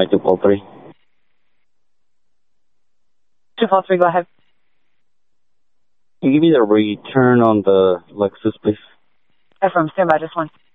my 243. 243, go ahead. Can you give me the return on the Lexus, please? Affirm, stand by just one.